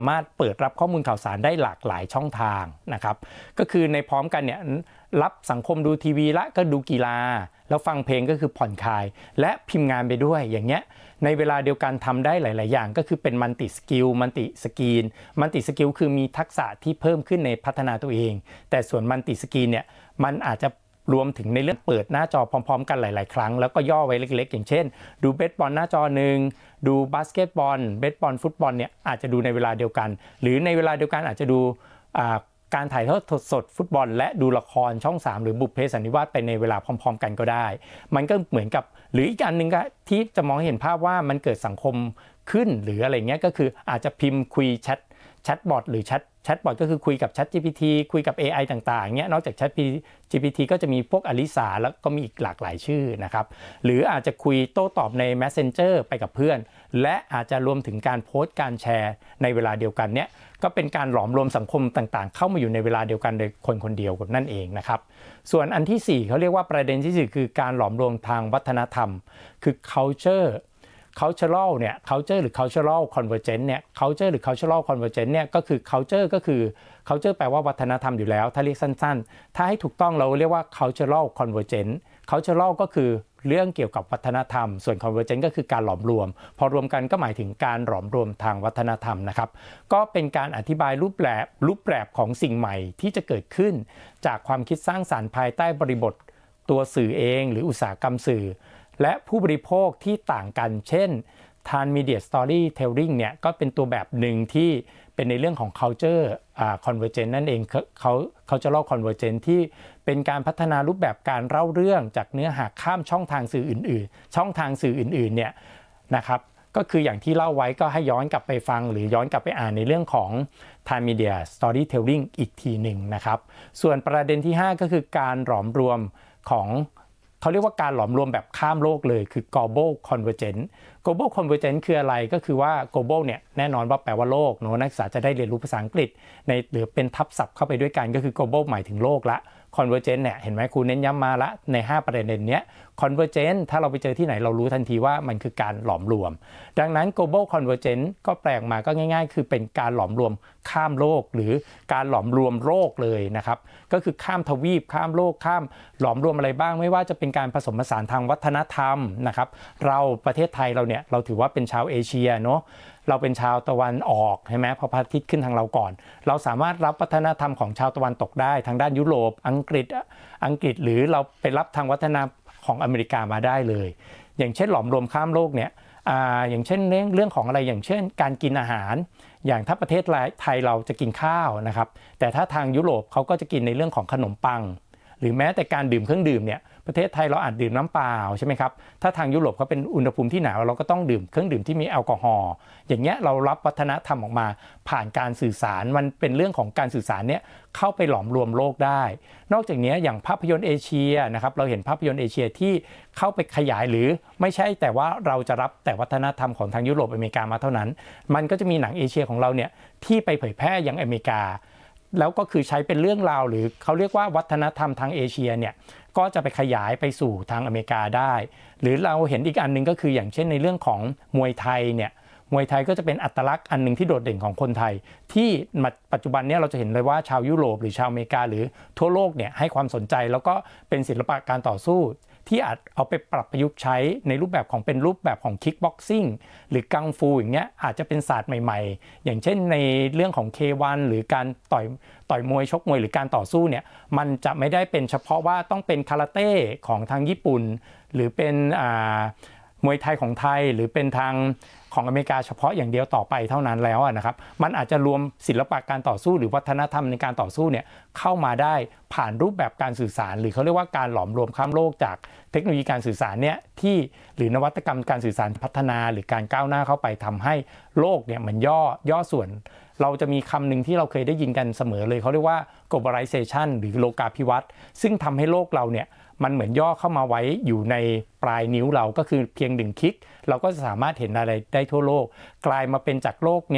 สามารถเปิดรับข้อมูลข่าวสารได้หลากหลายช่องทางนะครับก็คือในพร้อมกันเนี่ยรับสังคมดูทีวีละก็ดูกีฬาแล้วฟังเพลงก็คือผ่อนคลายและพิมพ์งานไปด้วยอย่างเงี้ยในเวลาเดียวกันทำได้หลายๆอย่างก็คือเป็นมัลติสกิลมัลติสกรีนมัลติสกิลคือมีทักษะที่เพิ่มขึ้นในพัฒนาตัวเองแต่ส่วนมัลติสกรีนเนี่ยมันอาจจะรวมถึงในเรื่องเปิดหน้าจอพร้อมๆกันหลายๆครั้งแล้วก็ย่อไว้เล็กๆอย่างเช่นดูเบสบอลหน้าจอหนึ่งดูบาสเกตบอลเบสบอลฟุตบอลเนี่ยอาจจะดูในเวลาเดียวกันหรือในเวลาเดียวกันอาจจะดูการถ่ายทอดสดฟุตบอลและดูละครช่อง3หรือบุพเพสันนิวาสไปในเวลาพร้อมๆกันก็ได้มันก็เหมือนกับหรืออีกอันนึงก็ที่จะมองเห็นภาพว่ามันเกิดสังคมขึ้นหรืออะไรเงี้ยก็คืออาจจะพิมพ์คุยแชทบอทหรือแชทบอทก็คือคุยกับ ChatGPT คุยกับ AI ต่างๆเงี้ยนอกจาก ChatGPT ก็จะมีพวกอลิสาแล้วก็มีอีกหลากหลายชื่อนะครับหรืออาจจะคุยโต้ตอบใน Messenger ไปกับเพื่อนและอาจจะรวมถึงการโพสต์การแชร์ในเวลาเดียวกันเนี้ยก็เป็นการหลอมรวมสังคมต่างๆเข้ามาอยู่ในเวลาเดียวกันโดยคนเดียวนั่นเองนะครับส่วนอันที่4เขาเรียกว่าประเด็นที่4คือการหลอมรวมทางวัฒนธรรมคือ cultural เนี่ย culture หรือ cultural convergence เนี่ย culture หรือ cultural convergence เนี่ยก็คือ culture แปลว่าวัฒนธรรมอยู่แล้วถ้าเรียกสั้นๆถ้าให้ถูกต้องเราเรียกว่า cultural convergence cultural ก็คือเรื่องเกี่ยวกับวัฒนธรรมส่วน convergence ก็คือการหลอมรวมพอรวมกันก็หมายถึงการหลอมรวมทางวัฒนธรรมนะครับก็เป็นการอธิบายรูปแบบของสิ่งใหม่ที่จะเกิดขึ้นจากความคิดสร้างสรรค์ภายใต้บริบทตัวสื่อเองหรืออุตสาหกรรมสื่อและผู้บริโภคที่ต่างกันเช่น Transmedia Storytelling เนี่ยก็เป็นตัวแบบหนึ่งที่เป็นในเรื่องของ culture convergence นั่นเองcultural convergence ที่เป็นการพัฒนารูปแบบการเล่าเรื่องจากเนื้อหาข้ามช่องทางสื่ออื่นๆเนี่ยนะครับก็คืออย่างที่เล่าไว้ก็ให้ย้อนกลับไปฟังหรือย้อนกลับไปอ่านในเรื่องของ Transmedia Storytelling อีกทีหนึ่งนะครับส่วนประเด็นที่5ก็คือการหลอมรวมของเขาเรียกว่าการหลอมรวมแบบข้ามโลกเลยคือ global convergence global convergence คืออะไรก็คือว่า global เนี่ยแน่นอนว่าแปลว่าโลกนักศึกษาจะได้เรียนรู้ภาษาอังกฤษในหรือเป็นทับศัพท์เข้าไปด้วยกันก็คือ global หมายถึงโลกละ convergence เนี่ยเห็นไหมครูเน้นย้ำมาละใน5ประเด็นเนี้ย convergence ถ้าเราไปเจอที่ไหนเรารู้ทันทีว่ามันคือการหลอมรวมดังนั้น global convergence ก็แปลมาก็ง่ายๆคือเป็นการหลอมรวมข้ามโลกหรือการหลอมรวมโลกเลยนะครับก็คือข้ามทวีปข้ามโลกข้ามหลอมรวมอะไรบ้างไม่ว่าจะเป็นการผสมผสานทางวัฒนธรรมนะครับเราประเทศไทยเราเนี่ยเราถือว่าเป็นชาวเอเชียเนาะเราเป็นชาวตะวันออกใช่ไหมพอพระอาทิตย์ขึ้นทางเราก่อนเราสามารถรับวัฒนธรรมของชาวตะวันตกได้ทางด้านยุโรปอังกฤษหรือเราไปรับทางวัฒนธรรมของอเมริกามาได้เลยอย่างเช่นหลอมรวมข้ามโลกเนี่ยอย่างเช่นเรื่องของอะไรอย่างเช่นการกินอาหารอย่างถ้าประเทศไทยเราจะกินข้าวนะครับแต่ถ้าทางยุโรปเขาก็จะกินในเรื่องของขนมปังหรือแม้แต่การดื่มเครื่องดื่มเนี่ยประเทศไทยเราอาจดื่มน้ำเปล่าใช่ไหมครับถ้าทางยุโรปเขาเป็นอุณหภูมิที่หนาวเราก็ต้องดื่มเครื่องดื่มที่มีแอลกอฮอล์อย่างเงี้ยเรารับวัฒนธรรมออกมาผ่านการสื่อสารมันเป็นเรื่องของการสื่อสารเนี่ยเข้าไปหลอมรวมโลกได้นอกจากนี้อย่างภาพยนตร์เอเชียนะครับเราเห็นภาพยนตร์เอเชียที่เข้าไปขยายหรือไม่ใช่แต่ว่าเราจะรับแต่วัฒนธรรมของทางยุโรปอเมริกามาเท่านั้นมันก็จะมีหนังเอเชียของเราเนี่ยที่ไปเผยแพร่ยังอเมริกาแล้วก็คือใช้เป็นเรื่องราวหรือเขาเรียกว่าวัฒนธรรมทางเอเชียเนี่ยก็จะไปขยายไปสู่ทางอเมริกาได้หรือเราเห็นอีกอันนึงก็คืออย่างเช่นในเรื่องของมวยไทยเนี่ยมวยไทยก็จะเป็นอัตลักษณ์อันนึงที่โดดเด่นของคนไทยที่ปัจจุบันนี้เราจะเห็นเลยว่าชาวยุโรปหรือชาวอเมริกาหรือทั่วโลกเนี่ยให้ความสนใจแล้วก็เป็นศิลปะการต่อสู้ที่อาจเอาไปปรับประยุกต์ใช้ในรูปแบบของเป็นรูปแบบของคิกบ็อกซิ่งหรือกังฟูอย่างเงี้ยอาจจะเป็นศาสตร์ใหม่ๆอย่างเช่นในเรื่องของ K1 หรือการต่อยมวยชกมวยหรือการต่อสู้เนี่ยมันจะไม่ได้เป็นเฉพาะว่าต้องเป็นคาราเต้ของทางญี่ปุ่นหรือเป็นมวยไทยของไทยหรือเป็นทางของอเมริกาเฉพาะอย่างเดียวต่อไปเท่านั้นแล้วนะครับมันอาจจะรวมศิลปะการต่อสู้หรือวัฒนธรรมในการต่อสู้เนี่ยเข้ามาได้ผ่านรูปแบบการสื่อสารหรือเขาเรียกว่าการหลอมรวมข้ามโลกจากเทคโนโลยีการสื่อสารเนี่ยที่หรือนวัตกรรมการสื่อสารพัฒนาหรือการก้าวหน้าเข้าไปทำให้โลกเนี่ยมันย่อส่วนเราจะมีคำหนึ่งที่เราเคยได้ยินกันเสมอเลยเขาเรียกว่า globalization หรือโลกาภิวัตน์ซึ่งทำให้โลกเราเนี่ยมันเหมือนย่อเข้ามาไว้อยู่ในปลายนิ้วเราก็คือเพียง1 คลิกเราก็จะสามารถเห็นอะไรได้ทั่วโลกกลายมาเป็นจากโลกเนี่ย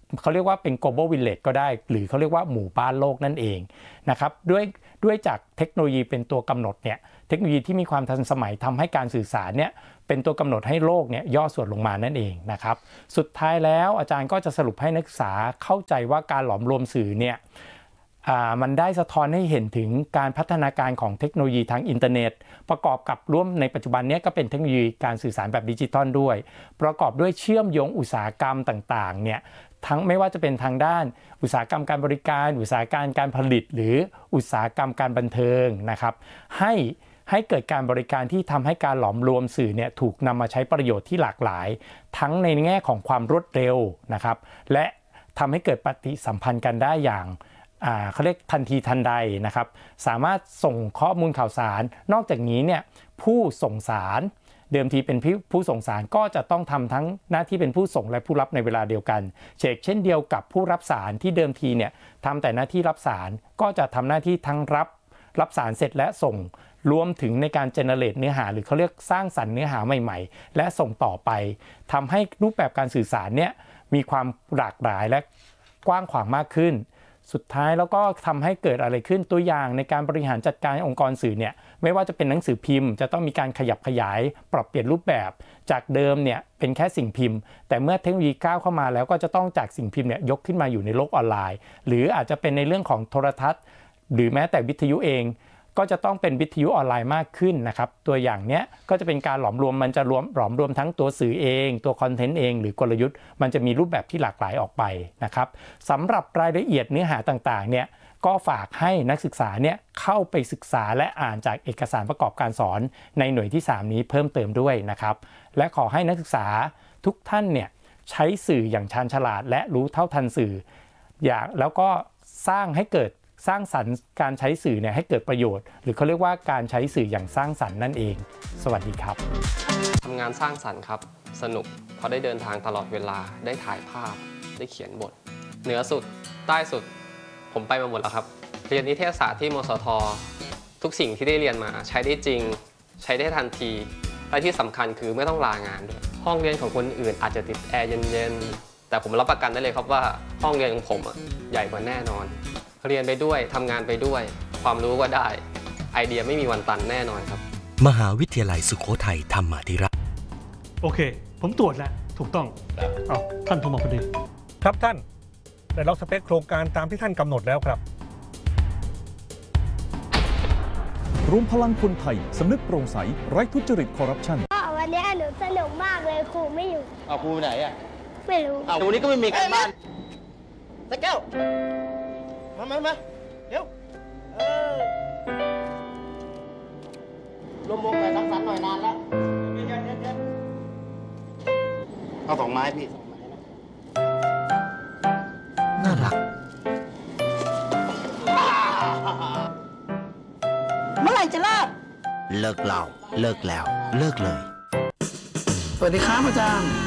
เขาเรียกว่าเป็น global village ก็ได้หรือเขาเรียกว่าหมู่บ้านโลกนั่นเองนะครับด้วยจากเทคโนโลยีเป็นตัวกำหนดเนี่ยเทคโนโลยีที่มีความทันสมัยทำให้การสื่อสารเนี่ยเป็นตัวกำหนดให้โลกเนี่ยย่อส่วนลงมานั่นเองนะครับสุดท้ายแล้วอาจารย์ก็จะสรุปให้นักศึกษาเข้าใจว่าการหลอมรวมสื่อเนี่ยมันได้สะท้อนให้เห็นถึงการพัฒนาการของเทคโนโลยีทางอินเทอร์เน็ตประกอบกับร่วมในปัจจุบันนี้ก็เป็นเทคโนโลยีการสื่อสารแบบดิจิตอลด้วยประกอบด้วยเชื่อมโยงอุตสาหกรรมต่างๆเนี่ยทั้งไม่ว่าจะเป็นทางด้านอุตสาหกรรมการบริการอุตสาหกรรมการผลิตหรืออุตสาหกรรมการบันเทิงนะครับให้เกิดการบริการที่ทำให้การหลอมรวมสื่อเนี่ยถูกนำมาใช้ประโยชน์ที่หลากหลายทั้งในแง่ของความรวดเร็วนะครับและทำให้เกิดปฏิสัมพันธ์กันได้อย่างเขาเรียกทันทีทันใดนะครับสามารถส่งข้อมูลข่าวสารนอกจากนี้เนี่ยผู้ส่งสารเดิมทีเป็นผู้ส่งสารก็จะต้องทำทั้งหน้าที่เป็นผู้ส่งและผู้รับในเวลาเดียวกันเช่นเดียวกับผู้รับสารที่เดิมทีเนี่ยทำแต่หน้าที่รับสารก็จะทำหน้าที่ทั้งรับสารเสร็จและส่งรวมถึงในการเจเนเรตเนื้อหาหรือเขาเรียกสร้างสรรค์เนื้อหาใหม่ๆและส่งต่อไปทำให้รูปแบบการสื่อสารเนี่ยมีความหลากหลายและกว้างขวางมากขึ้นสุดท้ายแล้วก็ทำให้เกิดอะไรขึ้นตัวอย่างในการบริหารจัดการองค์กรสื่อเนี่ยไม่ว่าจะเป็นหนังสือพิมพ์จะต้องมีการขยับขยายปรับเปลี่ยนรูปแบบจากเดิมเนี่ยเป็นแค่สิ่งพิมพ์แต่เมื่อเทคโนโลยีก้าวเข้ามาแล้วก็จะต้องจากสิ่งพิมพ์เนี่ยยกขึ้นมาอยู่ในโลกออนไลน์หรืออาจจะเป็นในเรื่องของโทรทัศน์หรือแม้แต่วิทยุเองก็จะต้องเป็นวิทยุออนไลน์มากขึ้นนะครับตัวอย่างเนี้ยก็จะเป็นการหลอมรวมมันจะหลอมรวมทั้งตัวสื่อเองตัวคอนเทนต์เองหรือกลยุทธ์มันจะมีรูปแบบที่หลากหลายออกไปนะครับสำหรับรายละเอียดเนื้อหาต่างๆเนี่ยก็ฝากให้นักศึกษาเนี่ยเข้าไปศึกษาและอ่านจากเอกสารประกอบการสอนในหน่วยที่3นี้เพิ่มเติมด้วยนะครับและขอให้นักศึกษาทุกท่านเนี่ยใช้สื่ออย่างชาญฉลาดและรู้เท่าทันสื่อแล้วก็สร้างสรรค์การใช้สื่อเนี่ยให้เกิดประโยชน์หรือเขาเรียกว่าการใช้สื่ออย่างสร้างสรรค์นั่นเองสวัสดีครับทำงานสร้างสรรค์ครับสนุกเพราะได้เดินทางตลอดเวลาได้ถ่ายภาพได้เขียนบทเหนือสุดใต้สุดผมไปมาหมดแล้วครับเรียนนิเทศศาสตร์ที่มสท.ทุกสิ่งที่ได้เรียนมาใช้ได้จริงใช้ได้ทันทีและที่สำคัญคือไม่ต้องลางานด้วยห้องเรียนของคนอื่นอาจจะติดแอร์เย็นๆแต่ผมรับประกันได้เลยครับว่าห้องเรียนของผมใหญ่กว่าแน่นอนเรียนไปด้วยทำงานไปด้วยความรู้ก็ได้ไอเดียไม่มีวันตันแน่นอนครับมหาวิทยาลัยสุโขทัยธรรมาธิราชโอเคผมตรวจแล้วถูกต้องเอาท่านโทรมาพอดีครับท่านได้ล็อกสเปคโครงการตามที่ท่านกำหนดแล้วครับรวมพลังคนไทยสำนึกโปร่งใสไร้ทุจริตคอร์รัปชันวันนี้หนูสนุกมากเลยครูไม่อยู่ครูไหนอ่ะไม่รู้วันนี้ก็ไม่มีการบ้านตะแก้วมาเดี๋ยวรวมวงไปสังสรรค์หน่อยนานแล้วเอา2 ไม้พี่2 ไม้นะน่ารักเมื่อไหร่จะเลิกเลิกเราเลิกแล้วเลิกเลยสวัสดีครับอาจารย์